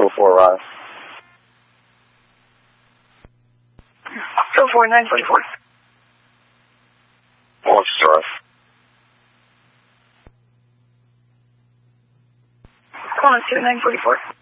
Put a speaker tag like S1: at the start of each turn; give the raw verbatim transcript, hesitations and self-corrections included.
S1: Go for Ron.
S2: Go for nine forty-four.
S1: What's Russ?
S2: Call us to nine forty-four.